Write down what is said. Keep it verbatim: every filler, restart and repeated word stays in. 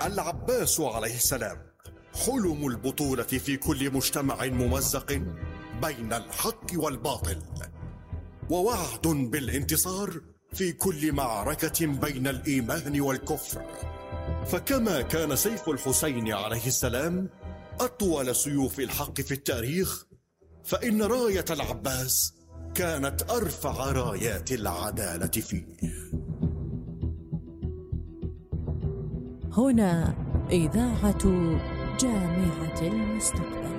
العباس عليه السلام حلم البطولة في كل مجتمع ممزق بين الحق والباطل، ووعد بالانتصار في كل معركة بين الإيمان والكفر. فكما كان سيف الحسين عليه السلام أطول سيوف الحق في التاريخ، فإن راية العباس كانت أرفع رايات العدالة فيه. هنا إذاعة جامعة المستقبل.